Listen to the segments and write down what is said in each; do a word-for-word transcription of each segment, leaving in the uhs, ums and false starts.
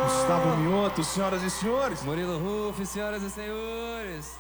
Gustavo Mioto, senhoras e senhores. Murilo Ruff, senhoras e senhores.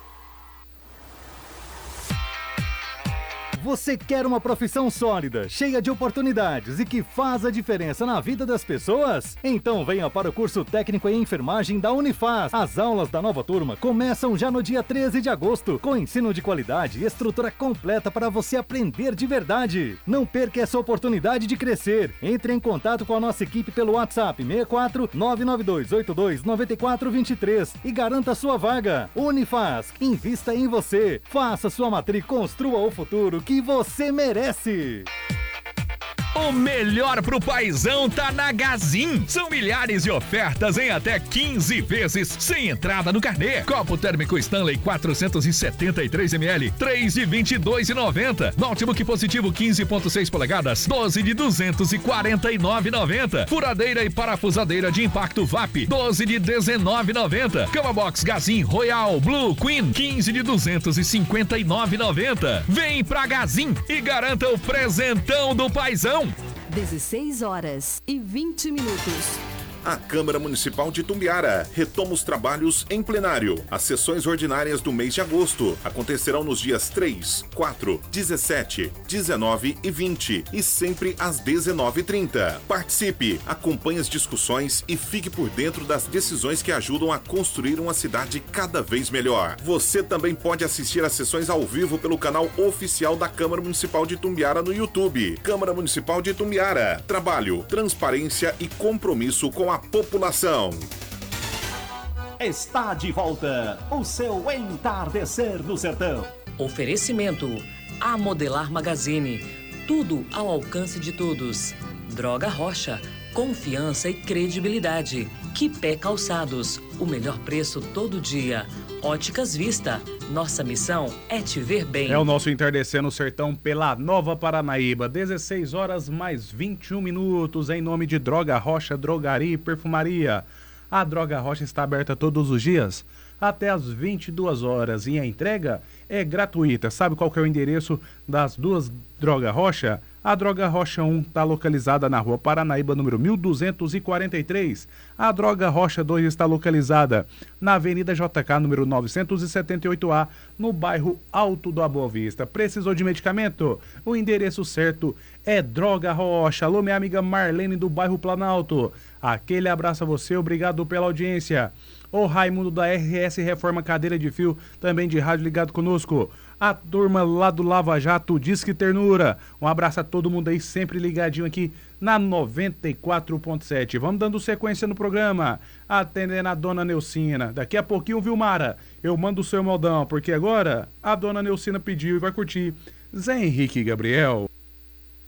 Você quer uma profissão sólida, cheia de oportunidades e que faz a diferença na vida das pessoas? Então venha para o curso técnico em enfermagem da Unifaz. As aulas da nova turma começam já no dia treze de agosto, com ensino de qualidade e estrutura completa para você aprender de verdade. Não perca essa oportunidade de crescer. Entre em contato com a nossa equipe pelo WhatsApp seis quatro nove nove dois oito dois nove quatro dois três e garanta sua vaga. Unifaz, invista em você. Faça sua matrícula, construa o futuro que você merece. O melhor pro paizão tá na Gazin. São milhares de ofertas em até quinze vezes, sem entrada no carnê. Copo térmico Stanley quatrocentos e setenta e três mililitros, três de vinte e dois reais e noventa centavos. Notebook positivo quinze ponto seis polegadas, doze de duzentos e quarenta e nove reais e noventa centavos. Furadeira e parafusadeira de impacto V A P, doze de dezenove reais e noventa centavos. Cama Box Gazin Royal Blue Queen, quinze de duzentos e cinquenta e nove reais e noventa centavos. Vem pra Gazin e garanta o presentão do paizão. dezesseis horas e vinte minutos. A Câmara Municipal de Itumbiara retoma os trabalhos em plenário. As sessões ordinárias do mês de agosto acontecerão nos dias três, quatro, dezessete, dezenove e vinte e sempre às dezenove e trinta. Participe, acompanhe as discussões e fique por dentro das decisões que ajudam a construir uma cidade cada vez melhor. Você também pode assistir às sessões ao vivo pelo canal oficial da Câmara Municipal de Itumbiara no YouTube. Câmara Municipal de Itumbiara. Trabalho, transparência e compromisso com a população. Está de volta o seu Entardecer no Sertão. Oferecimento A Modelar Magazine. Tudo ao alcance de todos. Droga Rocha. Confiança e credibilidade. Quipé Calçados. O melhor preço todo dia. Óticas Vista. Nossa missão é te ver bem. É o nosso Entardecer no Sertão pela Nova Paranaíba. dezesseis horas mais vinte e um minutos em nome de Droga Rocha, Drogaria e Perfumaria. A Droga Rocha está aberta todos os dias até às vinte e duas horas e a entrega é gratuita. Sabe qual que é o endereço das duas Droga Rocha? A Droga Rocha um está localizada na Rua Paranaíba, número mil duzentos e quarenta e três. A Droga Rocha dois está localizada na Avenida J K, número novecentos e setenta e oito A, no bairro Alto da Boa Vista. Precisou de medicamento? O endereço certo é Droga Rocha. Alô, minha amiga Marlene do bairro Planalto. Aquele abraço a você, obrigado pela audiência. O Raimundo da R S Reforma Cadeira de Fio, também de rádio ligado conosco. A turma lá do Lava Jato, Disque Ternura. Um abraço a todo mundo aí, sempre ligadinho aqui na noventa e quatro ponto sete. Vamos dando sequência no programa, atendendo a dona Neucina. Daqui a pouquinho, Vilmara, eu mando o seu modão, porque agora a dona Neucina pediu e vai curtir Zé Henrique e Gabriel.